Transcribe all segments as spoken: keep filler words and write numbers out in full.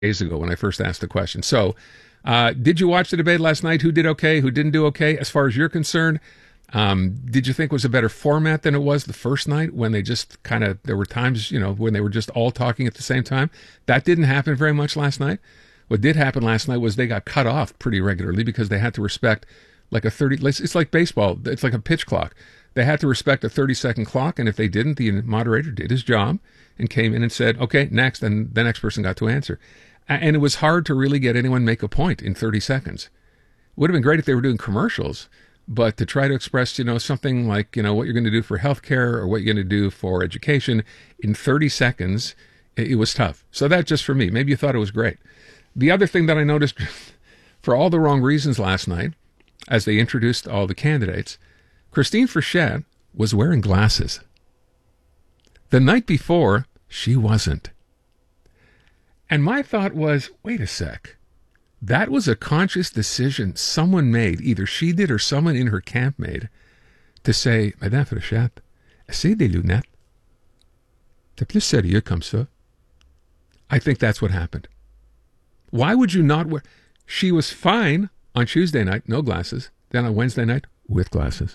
days ago when I first asked the question. So, uh, did you watch the debate last night? Who did okay? Who didn't do okay? As far as you're concerned, um, did you think it was a better format than it was the first night when they just kind of, there were times, you know, when they were just all talking at the same time? That didn't happen very much last night. What did happen last night was they got cut off pretty regularly because they had to respect like a thirty, it's like baseball, it's like a pitch clock. They had to respect a thirty second clock, and if they didn't, the moderator did his job and came in and said, okay, next, and the next person got to answer. And it was hard to really get anyone make a point in thirty seconds. It would have been great if they were doing commercials, but to try to express, you know, something like, you know, what you're going to do for healthcare or what you're going to do for education in thirty seconds, it, it was tough. So that's just for me. Maybe you thought it was great. The other thing that I noticed for all the wrong reasons last night, as they introduced all the candidates, Christine Frechette was wearing glasses. The night before, she wasn't. And my thought was, wait a sec. That was a conscious decision someone made, either she did or someone in her camp made, to say, Madame Frechette, essayez des lunettes. C'est plus sérieux comme ça. I think that's what happened. Why would you not wear... She was fine on Tuesday night, no glasses. Then on Wednesday night, with glasses.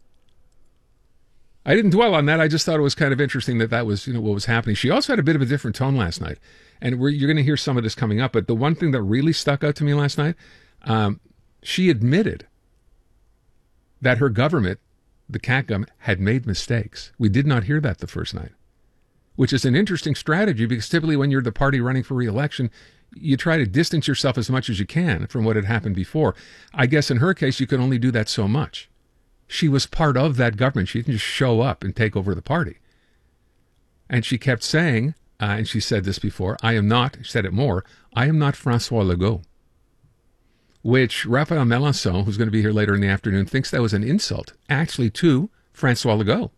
I didn't dwell on that. I just thought it was kind of interesting that that was, you know, what was happening. She also had a bit of a different tone last night. And we're, you're going to hear some of this coming up. But the one thing that really stuck out to me last night, um, she admitted that her government, the C A Q government, had made mistakes. We did not hear that the first night, which is an interesting strategy because typically when you're the party running for re-election, you try to distance yourself as much as you can from what had happened before. I guess in her case, you could only do that so much. She was part of that government. She didn't just show up and take over the party. And she kept saying, uh, and she said this before, I am not, she said it more, I am not François Legault. Which Raphael Mélenchon, who's going to be here later in the afternoon, thinks that was an insult, actually, to François Legault.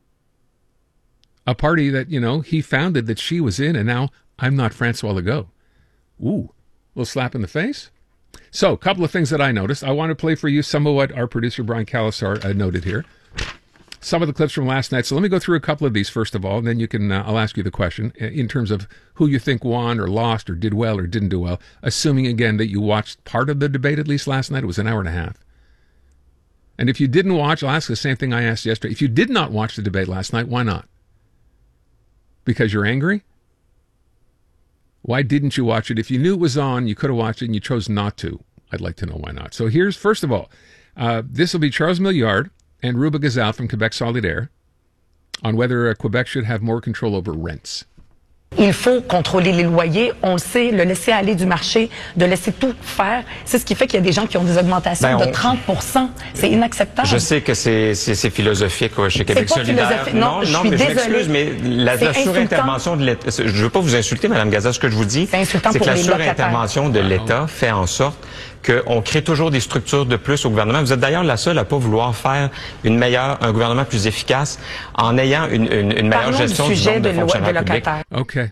A party that, you know, he founded that she was in, and now I'm not François Legault. Ooh, a little slap in the face. So, a couple of things that I noticed. I want to play for you some of what our producer Brian Calasar uh, noted here. Some of the clips from last night. So let me go through a couple of these first of all, and then you can. Uh, I'll ask you the question in terms of who you think won or lost or did well or didn't do well. Assuming again that you watched part of the debate at least last night. It was an hour and a half. And if you didn't watch, I'll ask the same thing I asked yesterday. If you did not watch the debate last night, why not? Because you're angry? Why didn't you watch it? If you knew it was on, you could have watched it and you chose not to. I'd like to know why not. So here's, first of all, uh, this will be Charles Milliard and Ruba Gazal from Quebec Solidaire on whether uh, Quebec should have more control over rents. Il faut contrôler les loyers, on le sait, le laisser aller du marché, de laisser tout faire. C'est ce qui fait qu'il y a des gens qui ont des augmentations ben on... de trente pour cent. C'est inacceptable. Je sais que c'est philosophique chez Québec solidaire. Non, non, je suis mais désolée. je m'excuse, mais la, la surintervention de l'État... Je ne veux pas vous insulter, Mme Gazal, ce que je vous dis, c'est que la surintervention de l'État fait en sorte qu'on crée toujours des structures de plus au gouvernement. Vous êtes d'ailleurs la seule à ne pas vouloir faire une meilleure, un gouvernement plus efficace en ayant une, une, une meilleure Parlons gestion du, du sujet nombre de, de fonctionnaires publics. Okay.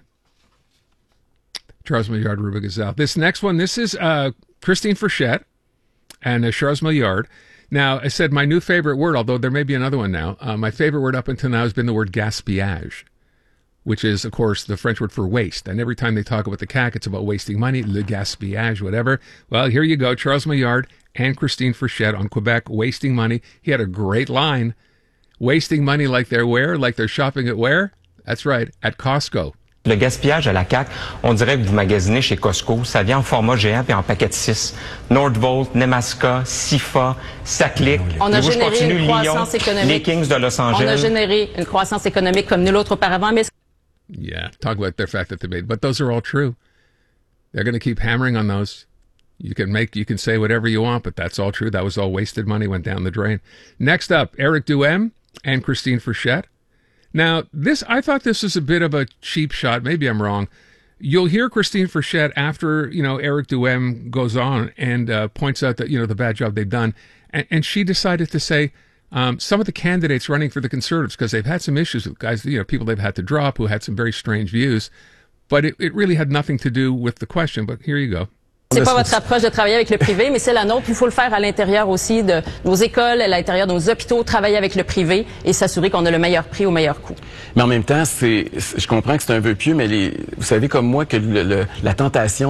Charles Milliard, Ruba Gazal. This next one, this is uh, Christine Frechette and uh, Charles Milliard. Now, I said my new favorite word, although there may be another one now. Uh, my favorite word up until now has been the word gaspillage, which is, of course, the French word for waste. And every time they talk about the C A Q, it's about wasting money, le gaspillage, whatever. Well, here you go, Charles Milliard and Christine Frechette on Quebec, wasting money. He had a great line. Wasting money like they're where? Like they're shopping at where? That's right, at Costco. Le gaspillage à la C A Q, on dirait que vous magasinez chez Costco. Ça vient en format géant puis en paquet de six. Nordvolt, Nemaska, Sifa, Saclic. On a généré une croissance économique. Les Kings de Los Angeles. On a généré une croissance économique comme nul autre auparavant. Mais... Yeah, talk about the fact that they made, but those are all true. They're going to keep hammering on those. You can make, you can say whatever you want, but that's all true. That was all wasted money, went down the drain. Next up, Eric Duhem and Christine Frechette. Now, this, I thought this was a bit of a cheap shot. Maybe I'm wrong. You'll hear Christine Frechette after, you know, Eric Duhem goes on and uh, points out that, you know, the bad job they've done. And, and she decided to say um, some of the candidates running for the Conservatives, because they've had some issues with guys, you know, people they've had to drop who had some very strange views. But it, it really had nothing to do with the question. But here you go. C'est pas votre approche de travailler avec le privé, mais c'est la nôtre. Il faut le faire à l'intérieur aussi de nos écoles, à l'intérieur de nos hôpitaux, travailler avec le privé et s'assurer qu'on a le meilleur prix au meilleur coût. Mais en même temps, c'est, je comprends que c'est un vœu pieux, mais les, vous savez comme moi que le, le, la tentation